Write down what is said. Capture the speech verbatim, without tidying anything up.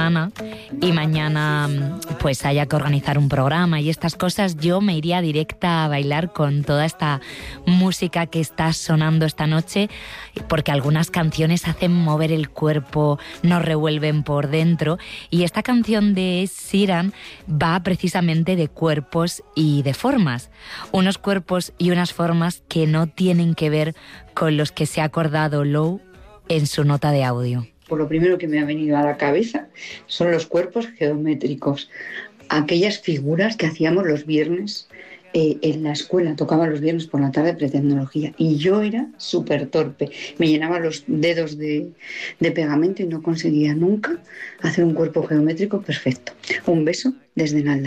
semana y mañana pues haya que organizar un programa y estas cosas, yo me iría directa a bailar con toda esta música que está sonando esta noche, porque algunas canciones hacen mover el cuerpo, nos revuelven por dentro, y esta canción de Ed Sheeran va precisamente de cuerpos y de formas, unos cuerpos y unas formas que no tienen que ver con los que se ha acordado Lowe en su nota de audio. Por lo primero que me ha venido a la cabeza son los cuerpos geométricos, aquellas figuras que hacíamos los viernes eh, en la escuela, tocaba los viernes por la tarde pretecnología, y yo era súper torpe, me llenaba los dedos de, de pegamento y no conseguía nunca hacer un cuerpo geométrico perfecto. Un beso desde Nalda.